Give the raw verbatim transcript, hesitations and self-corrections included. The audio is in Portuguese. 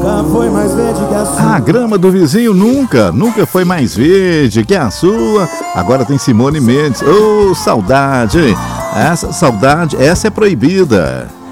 nunca foi mais verde que a sua. A grama do vizinho nunca, nunca foi mais verde que a sua. Agora tem Simone Mendes. Ô, oh, saudade, hein? Essa saudade, essa é proibida.